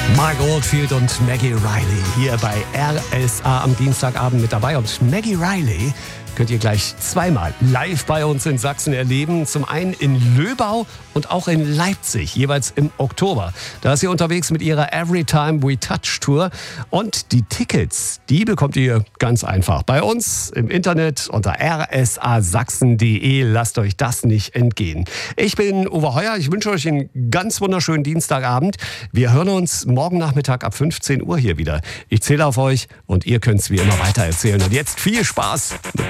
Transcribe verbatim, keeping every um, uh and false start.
Mark Oldfield und Maggie Riley hier bei R S A am Dienstagabend mit dabei. Und Maggie Riley könnt ihr gleich zweimal live bei uns in Sachsen erleben. Zum einen in Löbau und auch in Leipzig, jeweils im Oktober. Da ist sie unterwegs mit ihrer Every Time We Touch Tour. Und die Tickets, die bekommt ihr ganz einfach bei uns im Internet unter r s a sachsen punkt d e. Lasst euch das nicht entgehen. Ich bin Uwe Heuer. Ich wünsche euch einen ganz wunderschönen Dienstagabend. Wir hören uns morgen Nachmittag ab fünfzehn Uhr hier wieder. Ich zähle auf euch und ihr könnt es wie immer weitererzählen. Und jetzt viel Spaß mit